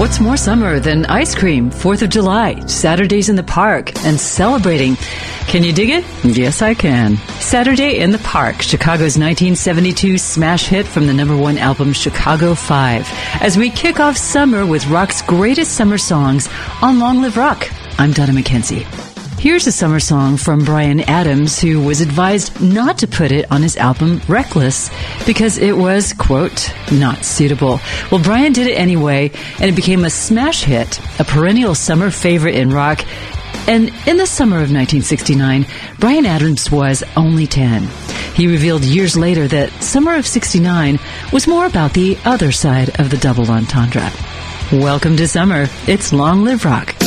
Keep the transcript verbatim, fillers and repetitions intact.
What's more summer than ice cream, fourth of July, Saturdays in the Park, and celebrating? Can you dig it? Yes, I can. Saturday in the Park, Chicago's nineteen seventy-two smash hit from the number one album Chicago five. As we kick off summer with rock's greatest summer songs on Long Live Rock. I'm Donna McKenzie. Here's a summer song from Bryan Adams, who was advised not to put it on his album Reckless because it was, quote, not suitable. Well, Bryan did it anyway, and it became a smash hit, a perennial summer favorite in rock. And in the summer of nineteen sixty-nine, Bryan Adams was only ten. He revealed years later that summer of sixty-nine was more about the other side of the double entendre. Welcome to summer. It's Long Live Rock.